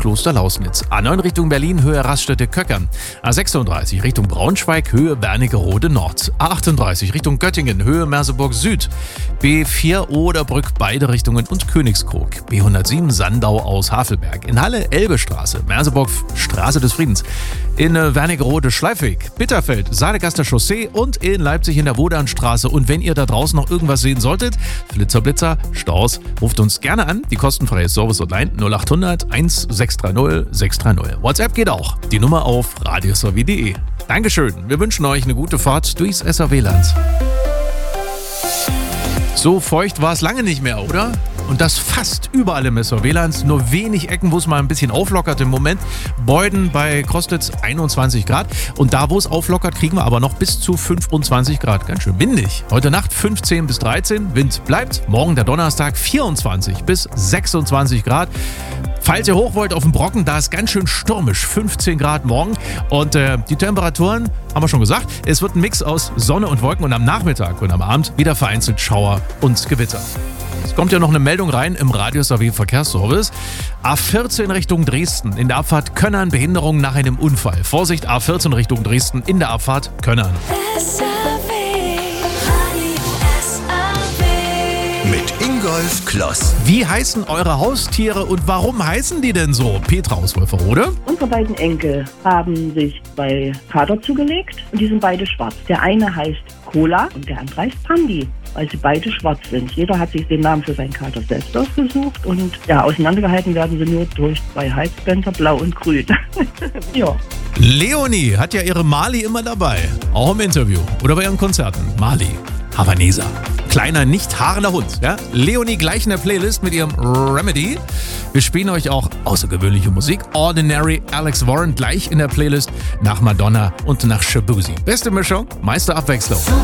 Kloster-Lausnitz. A9 Richtung Berlin, Höhe Raststätte-Köckern. A36 Richtung Braunschweig, Höhe Wernigerode Nord. A38 Richtung Göttingen, Höhe Merseburg Süd. B4 Oderbrück, beide Richtungen und Königskrog. B107 Sandau aus Havelberg. In Halle Elbestraße, Merseburg Straße des Friedens. In Wernigerode Schleifweg, Bitterfeld, Saalegaster Chaussee und in Leipzig in der Wodanstraße. Und wenn ihr da draußen noch irgendwas sehen solltet, Blitzer, Staus, ruft uns gerne an. Die kostenfreie Service-Hotline 0800 1630 630. WhatsApp geht auch. Die Nummer auf radiosav.de. Dankeschön. Wir wünschen euch eine gute Fahrt durchs SAW-Land. So feucht war es lange nicht mehr, oder? Und das fast überall im SAW-Land. Nur wenig Ecken, wo es mal ein bisschen auflockert im Moment. Beuden bei Krostitz 21 Grad. Und da, wo es auflockert, kriegen wir aber noch bis zu 25 Grad. Ganz schön windig. Heute Nacht 15 bis 13. Wind bleibt. Morgen der Donnerstag 24 bis 26 Grad. Falls ihr hoch wollt auf den Brocken, da ist ganz schön stürmisch. 15 Grad morgen. Und die Temperaturen, haben wir schon gesagt, es wird ein Mix aus Sonne und Wolken. Und am Nachmittag und am Abend wieder vereinzelt Schauer und Gewitter. Es kommt ja noch eine Meldung rein im Radio-SAW-Verkehrsservice. A14 Richtung Dresden. In der Abfahrt Könnern Behinderung nach einem Unfall. Vorsicht, A14 Richtung Dresden in der Abfahrt Könnern. Mit Ingolf Kloss. Wie heißen eure Haustiere und warum heißen die denn so? Petra aus Wolferode. Unsere beiden Enkel haben sich zwei Kater zugelegt und die sind beide schwarz. Der eine heißt Cola und der andere heißt Pandi, weil sie beide schwarz sind. Jeder hat sich den Namen für seinen Kater selbst ausgesucht und ja, auseinandergehalten werden sie nur durch zwei Halsbänder, blau und grün. Ja. Leonie hat ja ihre Mali immer dabei, auch im Interview oder bei ihren Konzerten. Mali, Havaneser. Kleiner, nicht haarender Hund. Ja? Leonie gleich in der Playlist mit ihrem Remedy. Wir spielen euch auch außergewöhnliche Musik. Ordinary, Alex Warren gleich in der Playlist nach Madonna und nach Shabuzi. Beste Mischung, meiste Abwechslung.